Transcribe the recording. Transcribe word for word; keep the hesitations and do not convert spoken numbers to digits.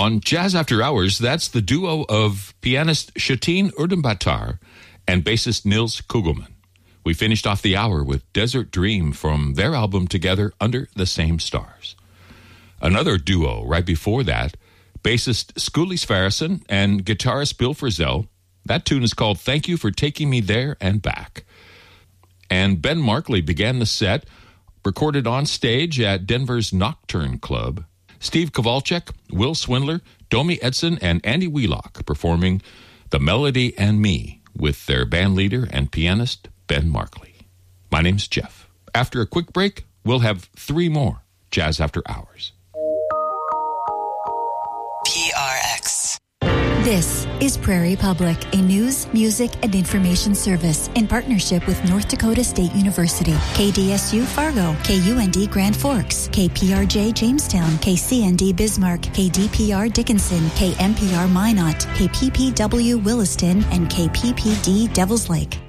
On Jazz After Hours, that's the duo of pianist Shatin Urdumbatar and bassist Nils Kugelman. We finished off the hour with Desert Dream from their album Together Under the Same Stars. Another duo right before that, bassist Skuli Sverrisson and guitarist Bill Frisell. That tune is called Thank You for Taking Me There and Back. And Ben Markley began the set, recorded on stage at Denver's Nocturne Club. Steve Kowalczyk, Will Swindler, Domi Edson, and Andy Wheelock performing The Melody and Me with their band leader and pianist, Ben Markley. My name's Jeff. After a quick break, we'll have three more Jazz After Hours. P R X. This is Prairie Public, a news, music, and information service in partnership with North Dakota State University, K D S U Fargo, K U N D Grand Forks, K P R J Jamestown, K C N D Bismarck, K D P R Dickinson, K M P R Minot, K P P W Williston, and K P P D Devils Lake.